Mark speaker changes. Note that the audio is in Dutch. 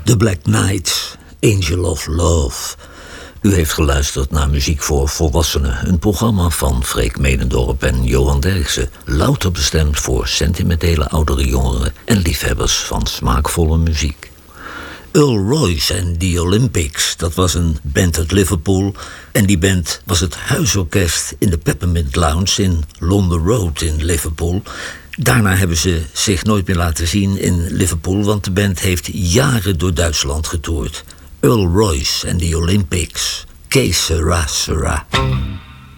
Speaker 1: The Black Knights, Angel of Love. U heeft geluisterd naar Muziek voor Volwassenen, een programma van Freek Medendorp en Johan Derksen. Louter bestemd voor sentimentele oudere jongeren en liefhebbers van smaakvolle muziek. Earl Royce en The Olympics, dat was een band uit Liverpool. En die band was het huisorkest in de Peppermint Lounge in London Road in Liverpool. Daarna hebben ze zich nooit meer laten zien in Liverpool, want de band heeft jaren door Duitsland getoerd. Earl Royce en The Olympics. Que sera, sera.